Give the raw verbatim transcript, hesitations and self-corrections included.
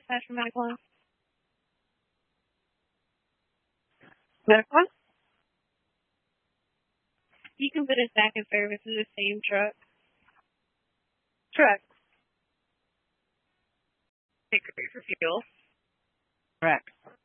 dispatch from Medical One? Medical One? You can put us back in service in the same truck. Truck. Take rate for fuel. Correct.